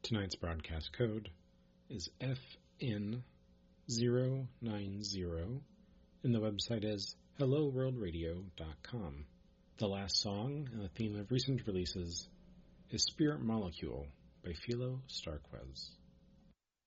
Tonight's broadcast code is FN090, and the website is helloworldradio.com. The last song and the theme of recent releases is Spirit Molecule by Philo Starquez.